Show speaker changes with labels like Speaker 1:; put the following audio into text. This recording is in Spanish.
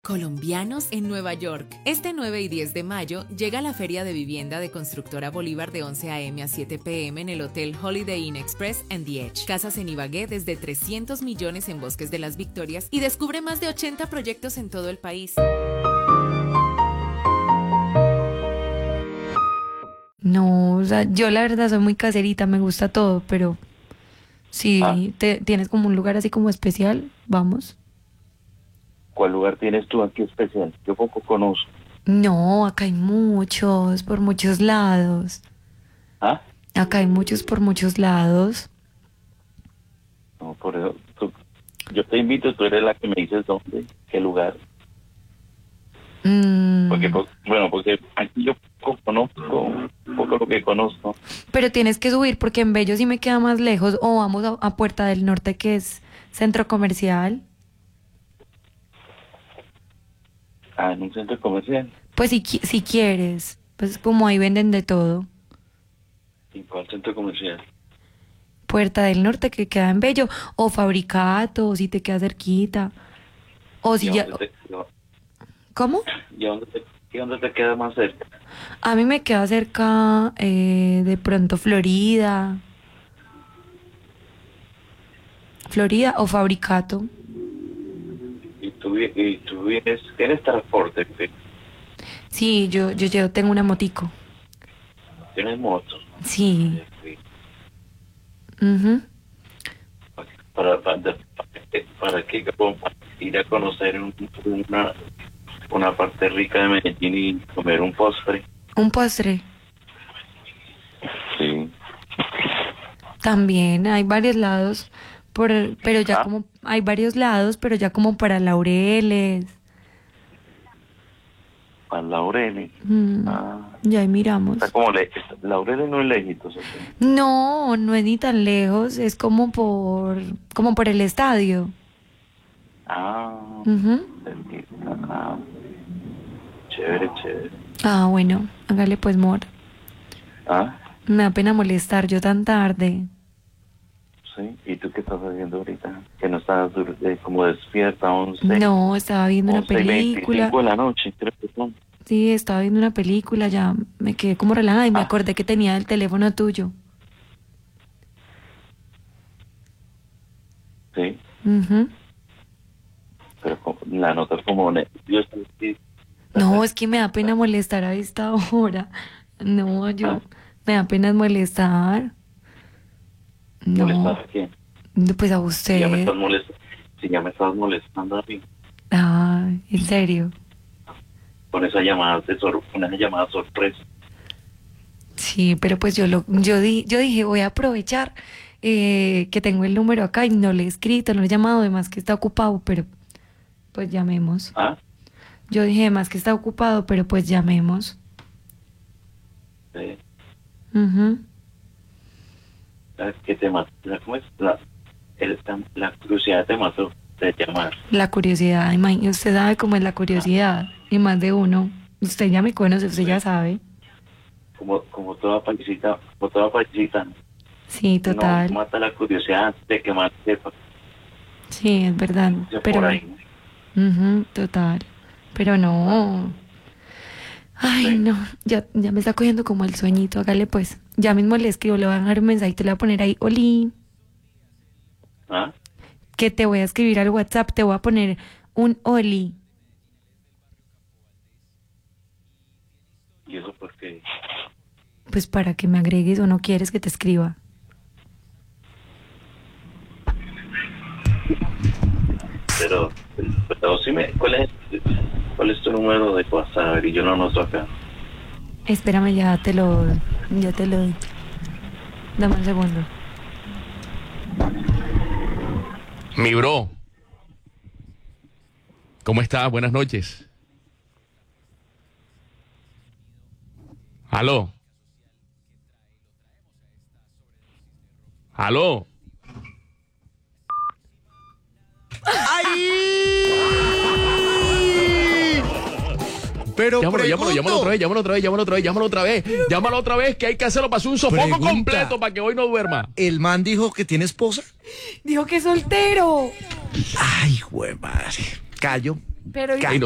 Speaker 1: Colombianos en Nueva York. Este 9 y 10 de mayo llega la Feria de Vivienda de Constructora Bolívar de 11 a.m. a 7 p.m. en el Hotel Holiday Inn Express and The Edge. Casas en Ibagué desde 300 millones en Bosques de las Victorias y descubre más de 80 proyectos en todo el país.
Speaker 2: No, o sea, yo la verdad soy muy caserita, me gusta todo, pero si tienes como un lugar así como especial, vamos.
Speaker 3: ¿Cuál lugar tienes tú aquí especial? Yo poco conozco.
Speaker 2: No, acá hay muchos, por muchos lados.
Speaker 3: ¿Ah?
Speaker 2: Acá hay muchos por muchos lados.
Speaker 3: No, por eso yo te invito, tú eres la que me dices dónde, qué lugar. Porque aquí yo poco conozco, poco lo que conozco.
Speaker 2: Pero tienes que subir porque en Bello sí me queda más lejos, o vamos a Puerta del Norte, que es centro comercial.
Speaker 3: Ah, en un centro comercial.
Speaker 2: Pues si quieres, pues como ahí venden de todo.
Speaker 3: ¿Y cuál centro comercial?
Speaker 2: Puerta del Norte, que queda en Bello, o Fabricato, o si te queda cerquita. O si ya... ¿Cómo?
Speaker 3: ¿Y dónde te queda más cerca?
Speaker 2: A mí me queda cerca, de pronto Florida o Fabricato.
Speaker 3: ¿Y tú tienes transporte?
Speaker 2: Sí, yo tengo una motico.
Speaker 3: ¿Tienes moto?
Speaker 2: Sí.
Speaker 3: Sí.
Speaker 2: Uh-huh.
Speaker 3: ¿Para qué? Para ir a conocer una parte rica de Medellín y comer un postre.
Speaker 2: ¿Un postre?
Speaker 3: Sí.
Speaker 2: También hay varios lados, pero ya como hay varios lados, pero ya como para Laureles.
Speaker 3: Para Laureles.
Speaker 2: Ya ahí miramos.
Speaker 3: Está como Laureles no es lejitos. ¿Sí?
Speaker 2: No es ni tan lejos, es como por el estadio.
Speaker 3: Cerquita. Chévere.
Speaker 2: Bueno, hágale pues, mor. Me da pena molestar yo tan tarde.
Speaker 3: Sí, ¿y tú qué estás haciendo ahorita? Que no estás como despierta, 11.
Speaker 2: No, estaba viendo una película.
Speaker 3: 25 de la noche, creo que son.
Speaker 2: Sí, estaba viendo una película, ya me quedé como relajada y me acordé que tenía el teléfono tuyo.
Speaker 3: Sí.
Speaker 2: Uh-huh.
Speaker 3: Pero la notas como nerviosa.
Speaker 2: No, es que me da pena molestar a esta hora. No, me da pena molestar. No.
Speaker 3: ¿Molestar a quién?
Speaker 2: Pues a usted.
Speaker 3: Si ya me estás molestando a mí.
Speaker 2: ¿En serio?
Speaker 3: Con esa llamada una llamada sorpresa.
Speaker 2: Sí, pero pues yo dije, voy a aprovechar que tengo el número acá y no le he escrito, no le he llamado, además que está ocupado, pero pues llamemos. Yo dije, además que está ocupado, pero pues llamemos.
Speaker 3: Sí.
Speaker 2: Uh-huh.
Speaker 3: ¿Qué te mató? ¿Cómo es? La curiosidad te mató de llamar.
Speaker 2: La curiosidad, usted sabe cómo es la curiosidad, y más de uno. Usted ya me conoce, usted ya sabe.
Speaker 3: Como toda paisita.
Speaker 2: Sí, total.
Speaker 3: No mata la curiosidad antes de que mate.
Speaker 2: Sí, es verdad. Pero
Speaker 3: por ahí.
Speaker 2: Total. Pero no. Ay, sí. No, ya me está cogiendo como el sueñito, hágale pues. Ya mismo le escribo, le voy a dejar un mensajito, le voy a poner ahí, Oli. Que te voy a escribir al WhatsApp, te voy a poner un Oli.
Speaker 3: ¿Y eso por qué?
Speaker 2: Pues para que me agregues, o no quieres que te escriba.
Speaker 3: Pero sí ¿cuál es tu número de WhatsApp? Y yo lo anoto acá.
Speaker 2: Espérame, ya te lo doy. Dame un segundo.
Speaker 4: Mi bro, ¿cómo estás? Buenas noches. ¿Aló?
Speaker 5: Pero
Speaker 4: llámalo otra vez, que hay que hacerlo para hacer un sofoco completo para que hoy no duerma.
Speaker 5: ¿El man dijo que tiene esposa?
Speaker 2: Dijo que es soltero.
Speaker 5: Ay, güey, madre. Callo.
Speaker 2: Pero